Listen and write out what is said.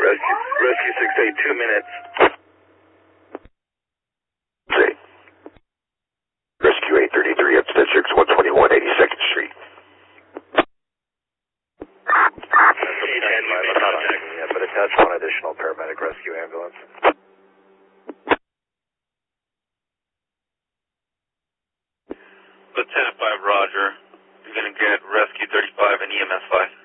Rescue 682 minutes. See. Rescue 833 obstetrics 121 82nd Street. Yeah, but attach one additional paramedic rescue ambulance. Lieutenant 5 Roger. You're going to get Rescue 35 and EMS 5.